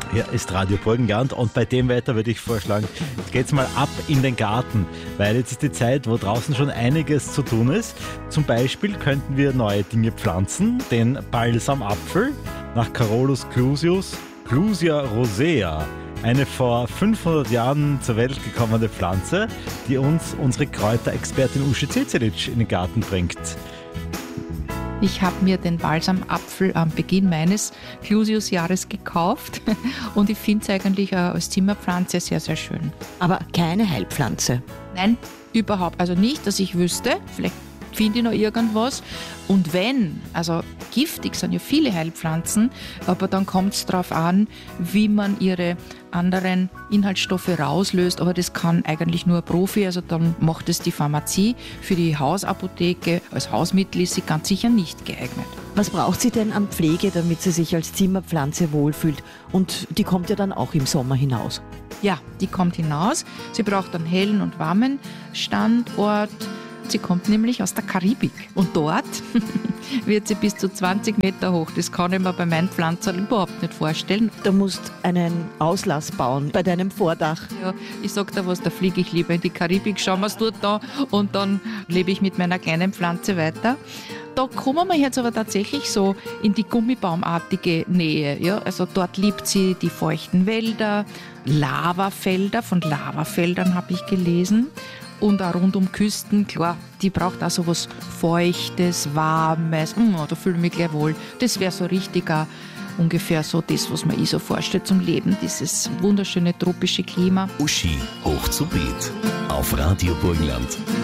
Hier ist Radio Burgenland und bei dem Wetter würde ich vorschlagen, jetzt geht's mal ab in den Garten, weil jetzt ist die Zeit, wo draußen schon einiges zu tun ist. Zum Beispiel könnten wir neue Dinge pflanzen, den Balsamapfel nach Carolus clusius, Clusia rosea, eine vor 500 Jahren zur Welt gekommene Pflanze, die uns unsere Kräuterexpertin Uschi Cecilic in den Garten bringt. Ich habe mir den Balsamapfel am Beginn meines Clusius-Jahres gekauft und ich finde es eigentlich als Zimmerpflanze sehr, sehr schön. Aber keine Heilpflanze. Nein, überhaupt. Also nicht, dass ich wüsste. Vielleicht finde ich noch irgendwas. Und wenn, also giftig sind ja viele Heilpflanzen, aber dann kommt es darauf an, wie man ihre anderen Inhaltsstoffe rauslöst. Aber das kann eigentlich nur ein Profi, also dann macht es die Pharmazie. Für die Hausapotheke als Hausmittel ist sie ganz sicher nicht geeignet. Was braucht sie denn an Pflege, damit sie sich als Zimmerpflanze wohlfühlt? Und die kommt ja dann auch im Sommer hinaus. Ja, die kommt hinaus. Sie braucht einen hellen und warmen Standort. Sie kommt nämlich aus der Karibik und dort wird sie bis zu 20 Meter hoch. Das kann ich mir bei meinen Pflanzen überhaupt nicht vorstellen. Du musst einen Auslass bauen bei deinem Vordach. Ja, ich sag dir was, da fliege ich lieber in die Karibik, schauen wir es dort da und dann lebe ich mit meiner kleinen Pflanze weiter. Da kommen wir jetzt aber tatsächlich so in die gummibaumartige Nähe. Ja? Also dort liebt sie die feuchten Wälder, Lavafelder, von Lavafeldern habe ich gelesen. Und auch rund um Küsten, klar, die braucht auch so was Feuchtes, Warmes. Da fühle ich mich gleich wohl. Das wäre so richtig ungefähr so das, was man sich so vorstellt zum Leben, dieses wunderschöne tropische Klima. Uschi hoch zu Beet auf Radio Burgenland.